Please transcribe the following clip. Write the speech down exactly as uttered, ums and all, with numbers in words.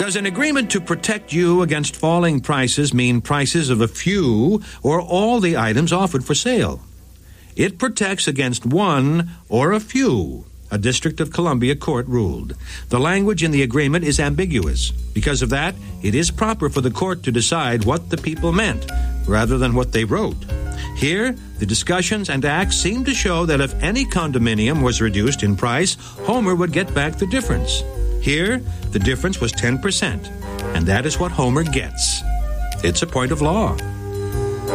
Does an agreement to protect you against falling prices mean prices of a few or all the items offered for sale? It protects against one or a few, a District of Columbia court ruled. The language in the agreement is ambiguous. Because of that, it is proper for the court to decide what the people meant, rather than what they wrote. Here, the discussions and acts seem to show that if any condominium was reduced in price, Homer would get back the difference. Here, the difference was ten percent, and that is what Homer gets. It's a point of law.